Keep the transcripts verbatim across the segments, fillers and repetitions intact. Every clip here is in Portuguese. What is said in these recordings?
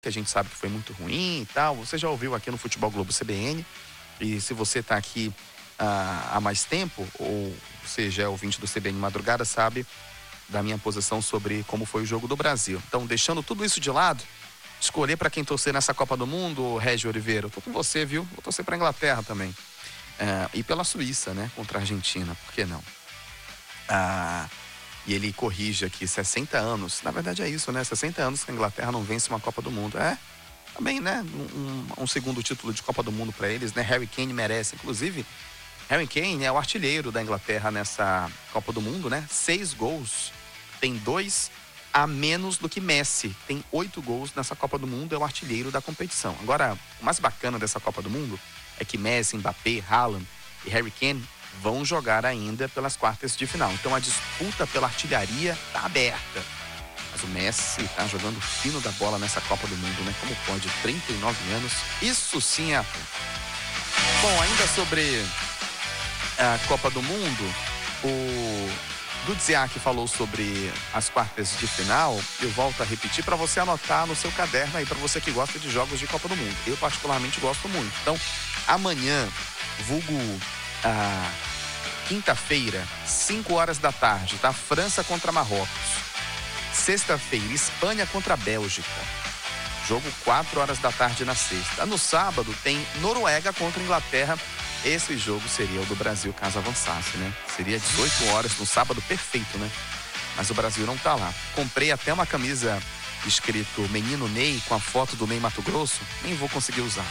que a gente sabe que foi muito ruim e tal. Você já ouviu aqui no Futebol Globo C B N. E se você está aqui ah, há mais tempo, ou seja, é ouvinte do C B N Madrugada, sabe da minha posição sobre como foi o jogo do Brasil. Então, deixando tudo isso de lado, escolher para quem torcer nessa Copa do Mundo, Régio Oliveira, eu tô com você, viu? Vou torcer para a Inglaterra também. Ah, e pela Suíça, né? Contra a Argentina, por que não? Ah, e ele corrige aqui, sessenta anos. Na verdade é isso, né? sessenta anos que a Inglaterra não vence uma Copa do Mundo. É, também, né? Um, um segundo título de Copa do Mundo para eles, né? Harry Kane merece. Inclusive, Harry Kane é o artilheiro da Inglaterra nessa Copa do Mundo, né? Seis gols. Tem dois a menos do que Messi. Tem oito gols nessa Copa do Mundo, é o artilheiro da competição. Agora, o mais bacana dessa Copa do Mundo é que Messi, Mbappé, Haaland e Harry Kane vão jogar ainda pelas quartas de final. Então a disputa pela artilharia está aberta. Mas o Messi está jogando fino da bola nessa Copa do Mundo, né? Como pode? trinta e nove anos. Isso sim é. Bom, ainda sobre a Copa do Mundo, o Dudziak falou sobre as quartas de final. Eu volto a repetir para você anotar no seu caderno aí, para você que gosta de jogos de Copa do Mundo. Eu particularmente gosto muito. Então, amanhã, vulgo Ah, quinta-feira, cinco horas da tarde, tá? França contra Marrocos. Sexta-feira, Espanha contra Bélgica. Jogo quatro horas da tarde na sexta. No sábado tem Noruega contra Inglaterra. Esse jogo seria o do Brasil caso avançasse, né? Seria dezoito horas no sábado, perfeito, né? Mas o Brasil não tá lá. Comprei até uma camisa escrito Menino Ney com a foto do Ney Mato Grosso. Nem vou conseguir usar.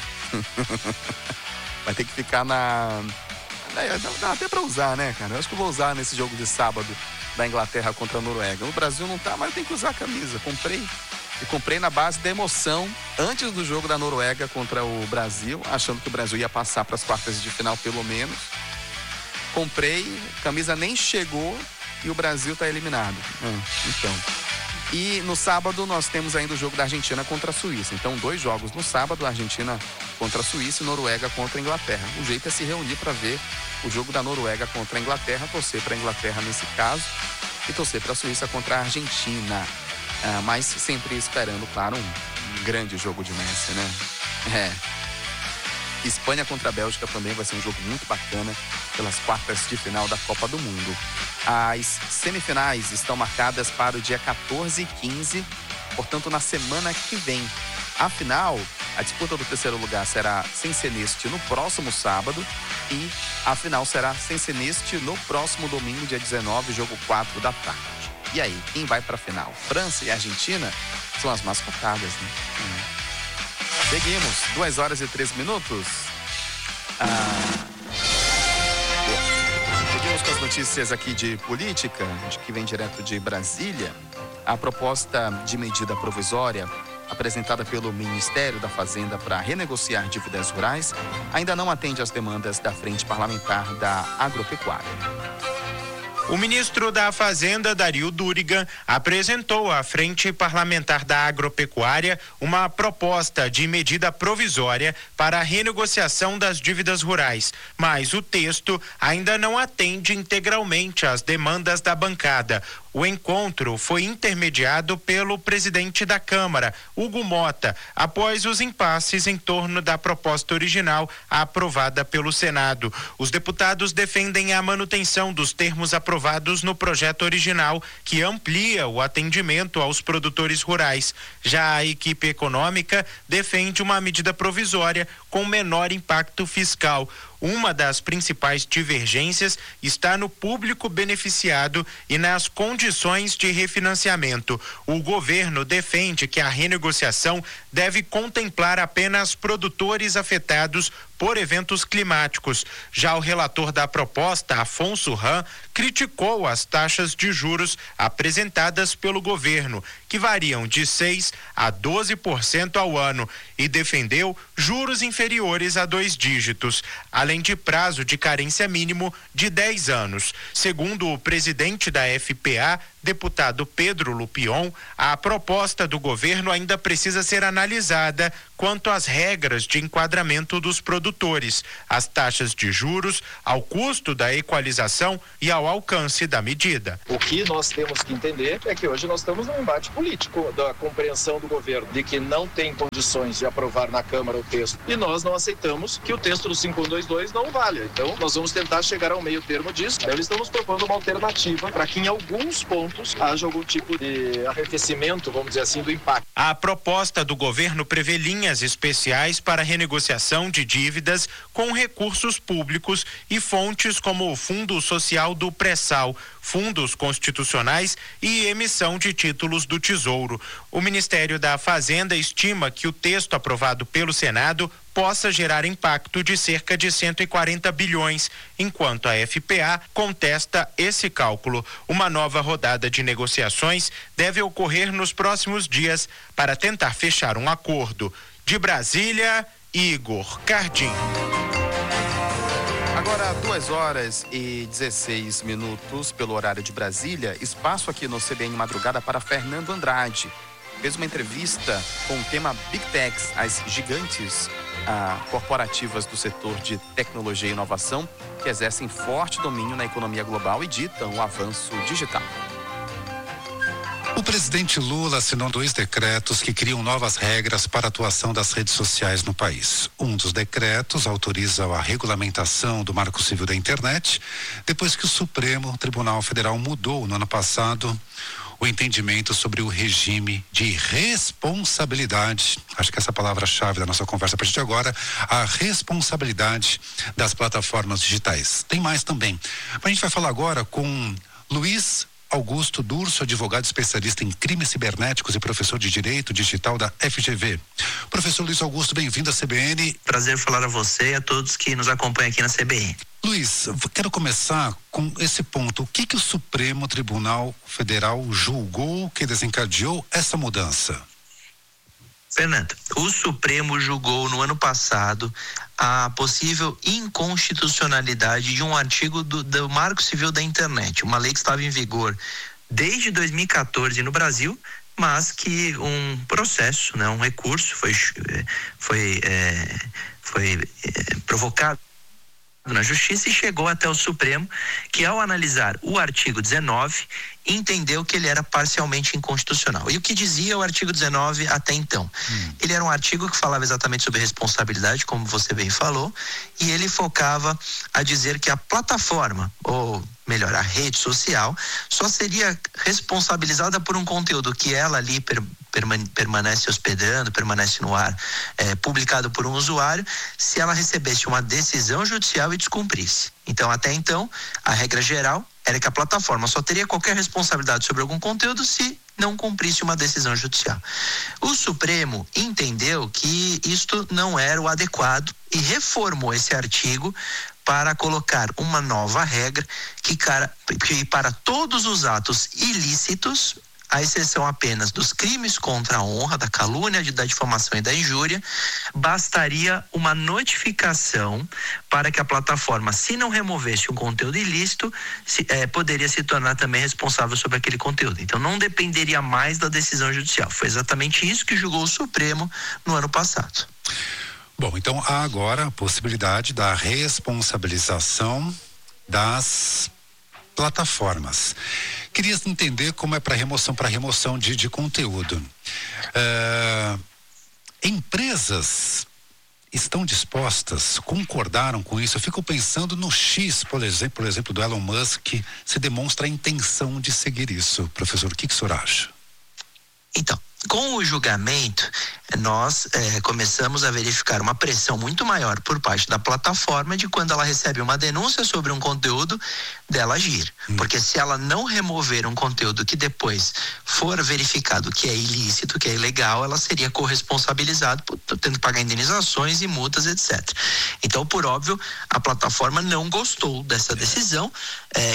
Vai ter que ficar na... Dá até pra usar, né, cara? Eu acho que eu vou usar nesse jogo de sábado da Inglaterra contra a Noruega. O Brasil não tá, mas eu tenho que usar a camisa. Comprei. E comprei na base da emoção antes do jogo da Noruega contra o Brasil, achando que o Brasil ia passar para as quartas de final pelo menos. Comprei, a camisa nem chegou e o Brasil tá eliminado. Hum, então. E no sábado nós temos ainda o jogo da Argentina contra a Suíça. Então, dois jogos no sábado, Argentina contra a Suíça e Noruega contra a Inglaterra. O jeito é se reunir para ver o jogo da Noruega contra a Inglaterra, torcer para a Inglaterra nesse caso e torcer para a Suíça contra a Argentina. Ah, mas sempre esperando, claro, um grande jogo de Messi, né? É. Espanha contra a Bélgica também vai ser um jogo muito bacana pelas quartas de final da Copa do Mundo. As semifinais estão marcadas para o dia quatorze e quinze, portanto na semana que vem. A final, a disputa do terceiro lugar será sem ser neste no próximo sábado e a final será sem ser neste no próximo domingo, dia dezenove, jogo quatro da tarde. E aí, quem vai para a final? França e Argentina são as mais cotadas, né? Hum. Seguimos, duas horas e três minutos. Ah, seguimos com as notícias aqui de política, que vem direto de Brasília. A proposta de medida provisória apresentada pelo Ministério da Fazenda para renegociar dívidas rurais ainda não atende às demandas da Frente Parlamentar da Agropecuária. O ministro da Fazenda, Dario Durigan, apresentou à Frente Parlamentar da Agropecuária uma proposta de medida provisória para a renegociação das dívidas rurais, mas o texto ainda não atende integralmente às demandas da bancada. O encontro foi intermediado pelo presidente da Câmara, Hugo Mota, após os impasses em torno da proposta original aprovada pelo Senado. Os deputados defendem a manutenção dos termos aprovados no projeto original, que amplia o atendimento aos produtores rurais. Já a equipe econômica defende uma medida provisória com menor impacto fiscal. Uma das principais divergências está no público beneficiado e nas condições de refinanciamento. O governo defende que a renegociação deve contemplar apenas produtores afetados por eventos climáticos. Já o relator da proposta, Afonso Ram, criticou as taxas de juros apresentadas pelo governo, que variam de seis a doze por cento ao ano, e defendeu juros inferiores a dois dígitos, além de prazo de carência mínimo de dez anos. Segundo o presidente da F P A, deputado Pedro Lupion, a proposta do governo ainda precisa ser analisada quanto às regras de enquadramento dos produtores, às taxas de juros, ao custo da equalização e ao alcance da medida. O que nós temos que entender é que hoje nós estamos num embate político da compreensão do governo de que não tem condições de aprovar na Câmara o texto e nós não aceitamos que o texto do cinco um dois dois não valha. Então nós vamos tentar chegar ao meio termo disso. Então estamos propondo uma alternativa para que em alguns pontos haja algum tipo de arrefecimento, vamos dizer assim, do impacto. A proposta do governo prevê linhas especiais para renegociação de dívidas com recursos públicos e fontes como o Fundo Social do Pré-Sal, fundos constitucionais e emissão de títulos do Tesouro. O Ministério da Fazenda estima que o texto aprovado pelo Senado possa gerar impacto de cerca de cento e quarenta bilhões, enquanto a F P A contesta esse cálculo. Uma nova rodada de negociações deve ocorrer nos próximos dias para tentar fechar um acordo. De Brasília, Igor Cardim. Agora, duas horas e dezesseis minutos pelo horário de Brasília. Espaço aqui no C B N Madrugada para Fernando Andrade. Fez uma entrevista com o tema Big Techs, as gigantes ah, corporativas do setor de tecnologia e inovação que exercem forte domínio na economia global e ditam o avanço digital. O presidente Lula assinou dois decretos que criam novas regras para a atuação das redes sociais no país. Um dos decretos autoriza a regulamentação do Marco Civil da Internet, depois que o Supremo Tribunal Federal mudou no ano passado o entendimento sobre o regime de responsabilidade, acho que essa é a palavra-chave da nossa conversa a partir de agora, a responsabilidade das plataformas digitais. Tem mais também. A gente vai falar agora com Luiz Augusto Durso, advogado especialista em crimes cibernéticos e professor de Direito Digital da F G V. Professor Luiz Augusto, bem-vindo à C B N. Prazer falar a você e a todos que nos acompanham aqui na C B N. Luiz, quero começar com esse ponto. O que que o Supremo Tribunal Federal julgou que desencadeou essa mudança? Fernando, o Supremo julgou no ano passado a possível inconstitucionalidade de um artigo do, do Marco Civil da Internet, uma lei que estava em vigor desde dois mil e quatorze no Brasil, mas que um processo, né, um recurso foi, foi, é, foi é, provocado na Justiça e chegou até o Supremo, que ao analisar o artigo dezenove, entendeu que ele era parcialmente inconstitucional. E o que dizia o artigo dezenove até então? Hum. Ele era um artigo que falava exatamente sobre responsabilidade, como você bem falou, e ele focava a dizer que a plataforma, ou melhor, a rede social, só seria responsabilizada por um conteúdo que ela ali per, permane, permanece hospedando, permanece no ar, é, publicado por um usuário, se ela recebesse uma decisão judicial e descumprisse. Então, até então, a regra geral era que a plataforma só teria qualquer responsabilidade sobre algum conteúdo se não cumprisse uma decisão judicial. O Supremo entendeu que isto não era o adequado e reformou esse artigo para colocar uma nova regra que, cara, que para todos os atos ilícitos, à exceção apenas dos crimes contra a honra, da calúnia, da difamação e da injúria, bastaria uma notificação para que a plataforma, se não removesse um conteúdo ilícito, se, eh, poderia se tornar também responsável sobre aquele conteúdo. Então não dependeria mais da decisão judicial. Foi exatamente isso que julgou o Supremo no ano passado. Bom, então há agora a possibilidade da responsabilização das plataformas. Queria entender como é para remoção, para remoção de, de conteúdo. Uh, empresas estão dispostas, concordaram com isso? Eu fico pensando no X, por exemplo, por exemplo, do Elon Musk, se demonstra a intenção de seguir isso. Professor, o que, que o senhor acha? Então, com o julgamento, nós eh, começamos a verificar uma pressão muito maior por parte da plataforma de quando ela recebe uma denúncia sobre um conteúdo, dela agir. Hum. Porque se ela não remover um conteúdo que depois for verificado que é ilícito, que é ilegal, ela seria corresponsabilizada por tendo que pagar indenizações e multas, etcétera. Então, por óbvio, a plataforma não gostou dessa decisão, eh, que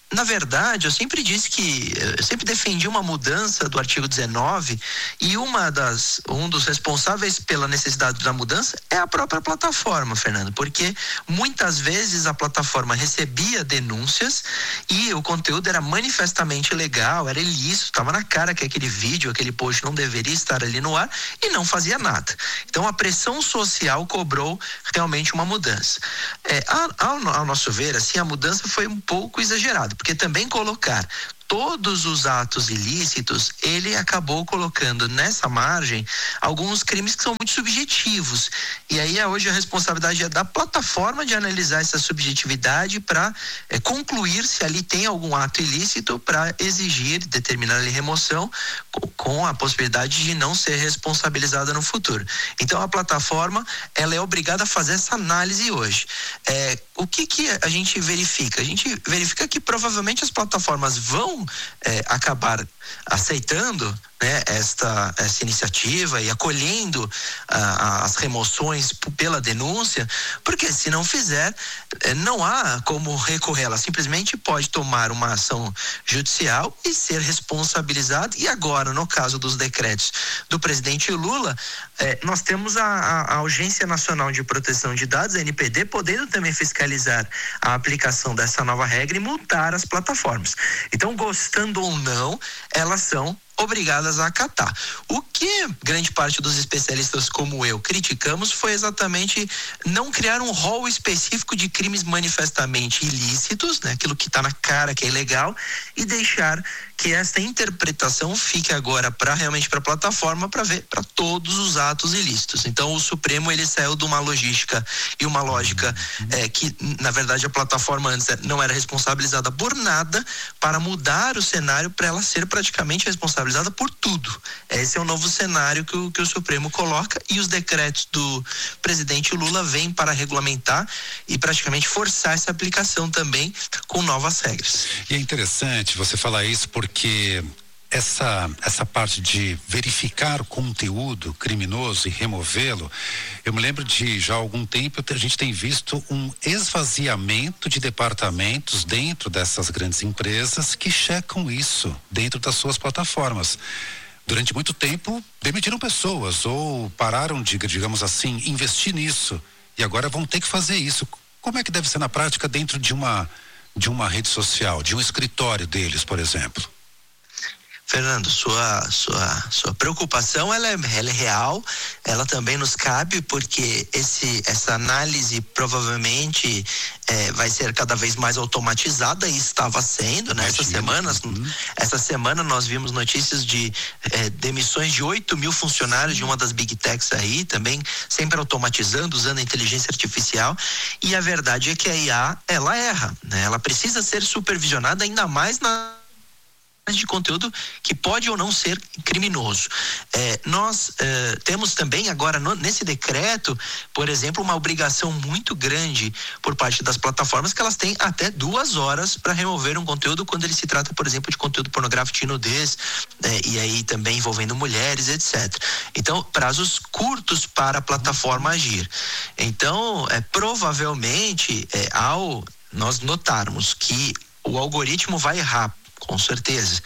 na verdade, eu sempre disse que, eu sempre defendi uma mudança do artigo dezenove, e uma das, um dos responsáveis pela necessidade da mudança é a própria plataforma, Fernando, porque muitas vezes a plataforma recebia denúncias e o conteúdo era manifestamente ilegal, era ilícito, estava na cara que aquele vídeo, aquele post não deveria estar ali no ar e não fazia nada. Então a pressão social cobrou realmente uma mudança. É, ao, ao nosso ver, assim, a mudança foi um pouco exagerada, porque também colocar todos os atos ilícitos, ele acabou colocando nessa margem alguns crimes que são muito subjetivos. E aí hoje a responsabilidade é da plataforma de analisar essa subjetividade para é, concluir se ali tem algum ato ilícito, para exigir, determinar ali remoção, com, com a possibilidade de não ser responsabilizada no futuro. Então a plataforma, ela é obrigada a fazer essa análise hoje. É, o que que a gente verifica? A gente verifica que provavelmente as plataformas vão É, acabar aceitando, né, esta, essa iniciativa e acolhendo ah, as remoções p- pela denúncia, porque se não fizer, eh, não há como recorrer. Ela simplesmente pode tomar uma ação judicial e ser responsabilizada. E agora, no caso dos decretos do presidente Lula, eh, nós temos a, a, a Agência Nacional de Proteção de Dados, a N P D, podendo também fiscalizar a aplicação dessa nova regra e multar as plataformas. Então, gostando ou não, elas são obrigadas a acatar. O que grande parte dos especialistas como eu criticamos foi exatamente não criar um rol específico de crimes manifestamente ilícitos, né? Aquilo que está na cara que é ilegal, e deixar que esta interpretação fique agora para realmente para a plataforma, para ver para todos os atos ilícitos. Então o Supremo, ele saiu de uma logística e uma lógica é, que na verdade a plataforma antes não era responsabilizada por nada, para mudar o cenário para ela ser praticamente responsabilizada por tudo. Esse é o novo cenário que o, que o Supremo coloca, e os decretos do presidente Lula vêm para regulamentar e praticamente forçar essa aplicação também com novas regras. E é interessante você falar isso, porque essa, essa parte de verificar o conteúdo criminoso e removê-lo, eu me lembro de já há algum tempo a gente tem visto um esvaziamento de departamentos dentro dessas grandes empresas que checam isso dentro das suas plataformas. Durante muito tempo demitiram pessoas ou pararam de, digamos assim, investir nisso, e agora vão ter que fazer isso. Como é que deve ser na prática dentro de uma, de uma rede social, de um escritório deles, por exemplo? Fernando, sua, sua, sua preocupação, ela é, ela é real, ela também nos cabe, porque esse, essa análise provavelmente é, vai ser cada vez mais automatizada, e estava sendo, né? Essas semanas, uhum. essa semana nós vimos notícias de é, demissões de oito mil funcionários de uma das Big Techs aí, também sempre automatizando, usando a inteligência artificial, e a verdade é que a I A, ela erra, né? Ela precisa ser supervisionada, ainda mais na de conteúdo que pode ou não ser criminoso. É, nós é, temos também agora no, nesse decreto, por exemplo, uma obrigação muito grande por parte das plataformas, que elas têm até duas horas para remover um conteúdo quando ele se trata, por exemplo, de conteúdo pornográfico de nudez, né, e aí também envolvendo mulheres, etcétera. Então, prazos curtos para a plataforma agir. Então, é, provavelmente, é, ao nós notarmos que o algoritmo vai errar, com certeza,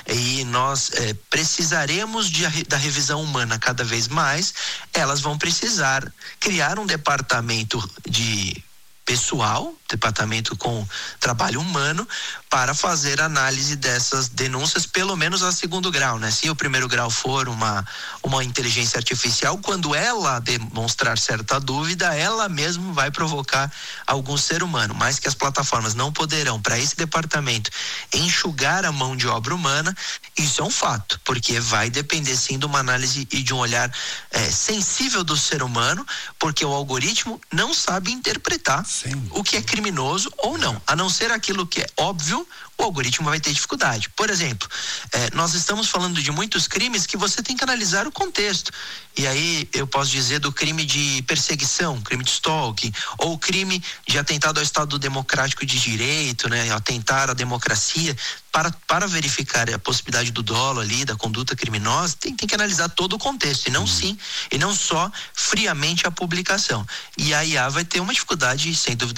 e nós é, precisaremos de, da revisão humana cada vez mais, elas vão precisar criar um departamento de pessoal, departamento com trabalho humano, para fazer análise dessas denúncias, pelo menos a segundo grau, né? Se o primeiro grau for uma, uma inteligência artificial, quando ela demonstrar certa dúvida, ela mesmo vai provocar algum ser humano, mas que as plataformas não poderão, para esse departamento, enxugar a mão de obra humana, isso é um fato, porque vai depender sim de uma análise e de um olhar é, sensível do ser humano, porque o algoritmo não sabe interpretar sim. o que é criminoso ou não, a não ser aquilo que é óbvio, o algoritmo vai ter dificuldade. Por exemplo, eh, nós estamos falando de muitos crimes que você tem que analisar o contexto. E aí eu posso dizer do crime de perseguição, crime de stalking, ou crime de atentado ao Estado Democrático de Direito, né? Atentar à democracia. Para, para verificar a possibilidade do dolo ali, da conduta criminosa, tem, tem que analisar todo o contexto, e não sim, e não só friamente a publicação. E a I A vai ter uma dificuldade, sem dúvida nenhuma, imediata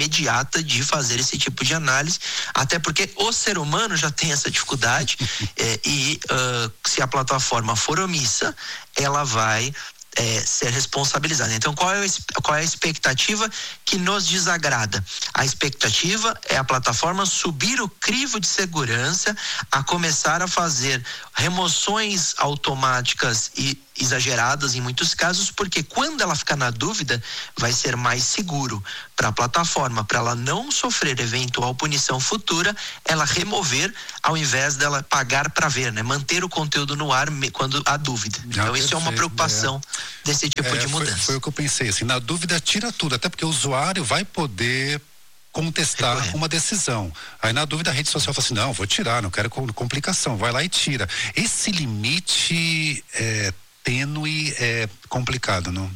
imediata de fazer esse tipo de análise, até porque o ser humano já tem essa dificuldade é, e uh, se a plataforma for omissa, ela vai É, ser responsabilizada. Então, qual é, a, qual é a expectativa que nos desagrada? A expectativa é a plataforma subir o crivo de segurança, a começar a fazer remoções automáticas e exageradas em muitos casos, porque quando ela ficar na dúvida, vai ser mais seguro para a plataforma, para ela não sofrer eventual punição futura, ela remover ao invés dela pagar para ver, né? Manter o conteúdo no ar quando há dúvida. Ah, então, isso é uma preocupação é. desse tipo é, de mudança. Foi, foi o que eu pensei, assim, na dúvida tira tudo, até porque o usuário vai poder contestar Recorrer. uma decisão. Aí na dúvida a rede social fala assim, não, vou tirar, não quero complicação, vai lá e tira. Esse limite é tênue, é complicado, não?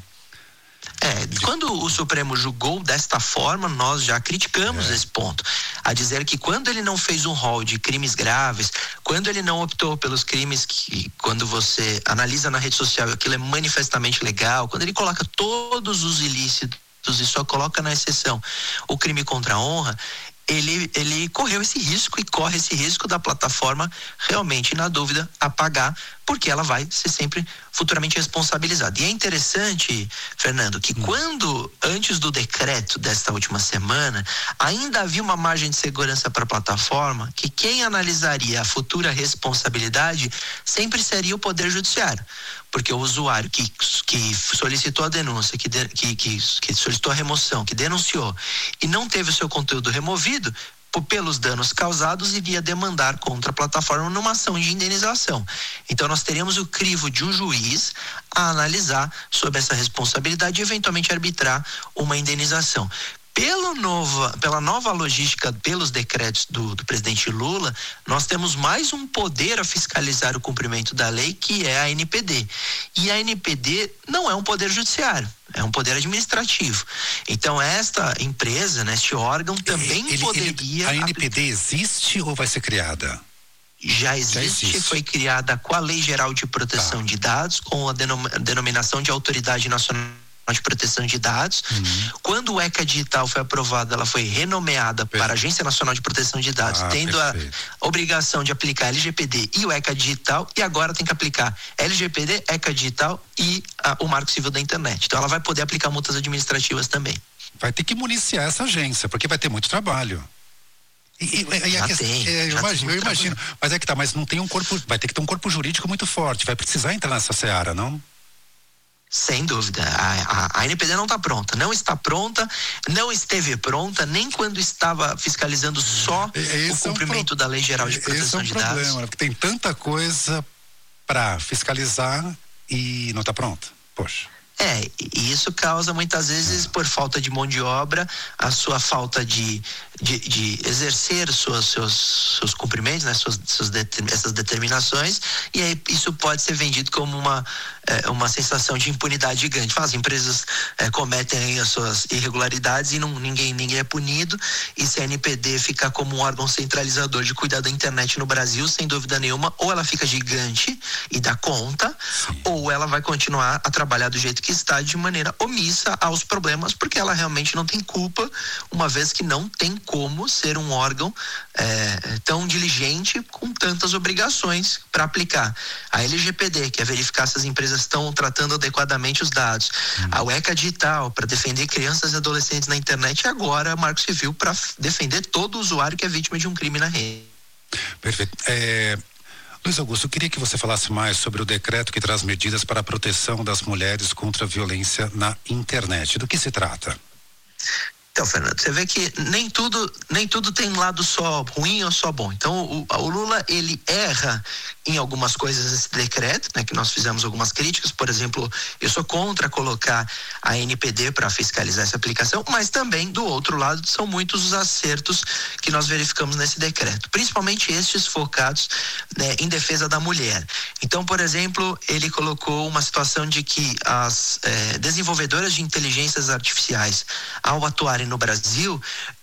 É, quando o Supremo julgou desta forma, nós já criticamos é. esse ponto, a dizer que quando ele não fez um rol de crimes graves, quando ele não optou pelos crimes que, quando você analisa na rede social, aquilo é manifestamente legal, quando ele coloca todos os ilícitos e só coloca na exceção o crime contra a honra, Ele, ele correu esse risco e corre esse risco da plataforma realmente, na dúvida, apagar, porque ela vai ser sempre futuramente responsabilizada. E é interessante, Fernando, que hum. quando, antes do decreto desta última semana, ainda havia uma margem de segurança para a plataforma, que quem analisaria a futura responsabilidade sempre seria o Poder Judiciário. Porque o usuário que, que solicitou a denúncia, que, de, que, que, que solicitou a remoção, que denunciou e não teve o seu conteúdo removido, por, pelos danos causados, iria demandar contra a plataforma numa ação de indenização. Então nós teríamos o crivo de um juiz a analisar sobre essa responsabilidade e eventualmente arbitrar uma indenização. Pelo nova, pela nova logística, pelos decretos do, do presidente Lula, nós temos mais um poder a fiscalizar o cumprimento da lei, que é a N P D. E a N P D não é um poder judiciário, é um poder administrativo. Então, esta empresa, né, este órgão, também ele, poderia... Ele, a N P D existe ou vai ser criada? Já existe, Já existe, foi criada com a Lei Geral de Proteção tá. de Dados, com a denom- denominação de Autoridade Nacional de Proteção de Dados. Uhum. Quando o ECA Digital foi aprovado, ela foi renomeada perfeito. para a Agência Nacional de Proteção de Dados, ah, tendo perfeito. a obrigação de aplicar L G P D e o ECA Digital, e agora tem que aplicar L G P D, ECA Digital e a, o Marco Civil da Internet. Então ela vai poder aplicar multas administrativas também. Vai ter que municiar essa agência, porque vai ter muito trabalho. E, e, e já a questão, tem, é, eu já imagino, eu imagino. Mas é que tá, mas não tem um corpo, vai ter que ter um corpo jurídico muito forte, vai precisar entrar nessa seara, não? Sem dúvida, a, a, a N P D não está pronta, não está pronta, não esteve pronta, nem quando estava fiscalizando só esse o cumprimento é um pro... da Lei Geral de Proteção de Dados. Esse é um problema, porque tem tanta coisa para fiscalizar e não está pronta, poxa. É, e isso causa muitas vezes, por falta de mão de obra, a sua falta de, de, de exercer suas, seus, seus cumprimentos, né, suas, suas determin, essas determinações, e aí isso pode ser vendido como uma, é, uma sensação de impunidade gigante. As empresas é, cometem aí as suas irregularidades e não, ninguém, ninguém é punido, e se a N P D ficar como um órgão centralizador de cuidar da internet no Brasil, sem dúvida nenhuma, ou ela fica gigante e dá conta, sim, ou ela vai continuar a trabalhar do jeito que que está de maneira omissa aos problemas, porque ela realmente não tem culpa, uma vez que não tem como ser um órgão é, tão diligente com tantas obrigações para aplicar. A L G P D, que é verificar se as empresas estão tratando adequadamente os dados, hum. a ECA Digital, para defender crianças e adolescentes na internet, e agora a Marco Civil, para defender todo usuário que é vítima de um crime na rede. Perfeito. É... Luiz Augusto, eu queria que você falasse mais sobre o decreto que traz medidas para a proteção das mulheres contra a violência na internet. Do que se trata? Então, Fernando, você vê que nem tudo, nem tudo tem lado só ruim ou só bom. Então, o, o Lula, ele erra em algumas coisas esse decreto, né, que nós fizemos algumas críticas. Por exemplo, eu sou contra colocar a N P D para fiscalizar essa aplicação, mas também, do outro lado, são muitos os acertos que nós verificamos nesse decreto, principalmente estes focados, né, em defesa da mulher. Então, por exemplo, ele colocou uma situação de que as eh, desenvolvedoras de inteligências artificiais, ao atuarem no Brasil, eh,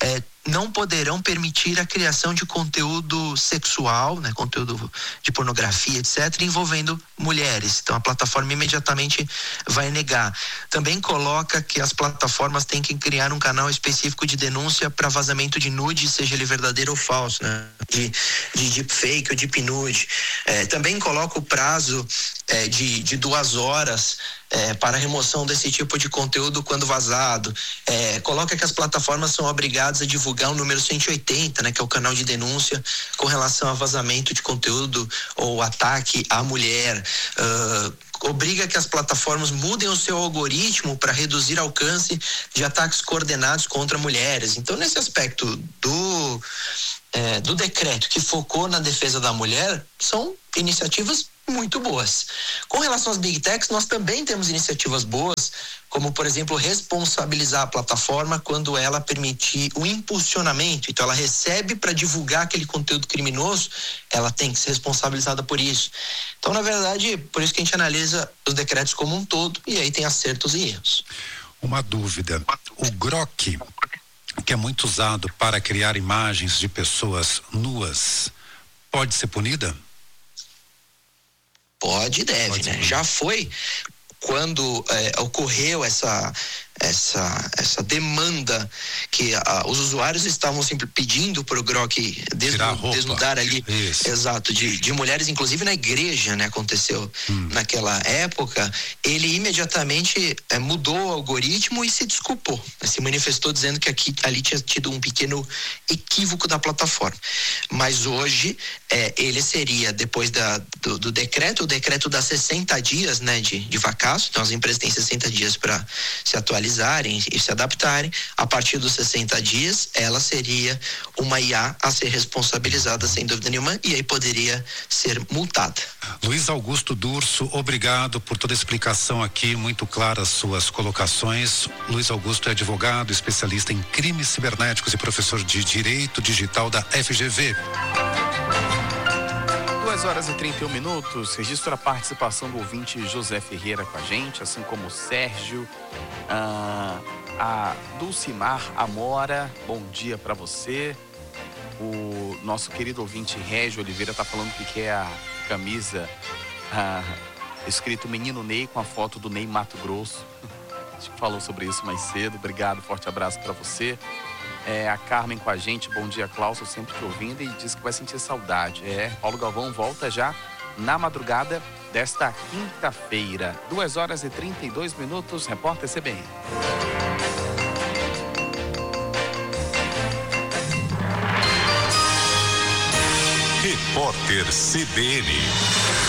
não poderão permitir a criação de conteúdo sexual, né, conteúdo de pornografia, etcétera, envolvendo mulheres. Então a plataforma imediatamente vai negar. Também coloca que as plataformas têm que criar um canal específico de denúncia para vazamento de nude, seja ele verdadeiro ou falso, né, de, de deepfake ou deep nude. É, também coloca o prazo é, de, de duas horas É, para a remoção desse tipo de conteúdo quando vazado. É, coloca que as plataformas são obrigadas a divulgar o número cento e oitenta, né, que é o canal de denúncia com relação a vazamento de conteúdo ou ataque à mulher. Uh, obriga que as plataformas mudem o seu algoritmo para reduzir alcance de ataques coordenados contra mulheres. Então, nesse aspecto do, é, do decreto que focou na defesa da mulher, são iniciativas muito boas. Com relação às Big Techs, nós também temos iniciativas boas, como, por exemplo, responsabilizar a plataforma quando ela permitir o impulsionamento. Então, ela recebe para divulgar aquele conteúdo criminoso, ela tem que ser responsabilizada por isso. Então, na verdade, por isso que a gente analisa os decretos como um todo, e aí tem acertos e erros. Uma dúvida. O Grok, que é muito usado para criar imagens de pessoas nuas, pode ser punida? Pode e deve, Pode né? Já foi quando é, ocorreu essa essa essa demanda que a, os usuários estavam sempre pedindo para o Grok desnu, desnudar ali, Isso. exato, de, de mulheres, inclusive na igreja, né? Aconteceu hum. naquela época. Ele imediatamente é, mudou o algoritmo e se desculpou, né? Se manifestou dizendo que aqui, ali tinha tido um pequeno equívoco da plataforma. Mas hoje é, ele seria, depois da, do, do decreto, o decreto dá sessenta dias, né, de, de vacaço. Então as empresas têm sessenta dias para se atualizarem e se adaptarem. A partir dos sessenta dias, ela seria uma I A a ser responsabilizada, sem dúvida nenhuma, e aí poderia ser multada. Luiz Augusto Durso, obrigado por toda a explicação aqui, muito claras suas colocações. Luiz Augusto é advogado, especialista em crimes cibernéticos e professor de Direito Digital da F G V. duas horas e trinta e um minutos, registro a participação do ouvinte José Ferreira com a gente, assim como o Sérgio, ah, a Dulcimar Amora, bom dia para você. O nosso querido ouvinte Régio Oliveira está falando que quer a camisa ah, escrito Menino Ney com a foto do Ney Mato Grosso. A gente falou sobre isso mais cedo, obrigado, forte abraço para você. É, a Carmen com a gente, bom dia, Cláudio, sempre te ouvindo, e diz que vai sentir saudade. É, Paulo Galvão volta já na madrugada desta quinta-feira. duas horas e trinta e dois minutos, repórter C B N. Repórter C B N.